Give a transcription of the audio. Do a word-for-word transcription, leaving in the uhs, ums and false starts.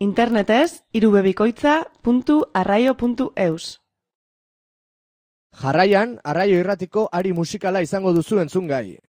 Internetez irubebikoitza puntu arraio puntu eus. Jarraian, Arraio Irratiko ari musikala izango duzu entzungai.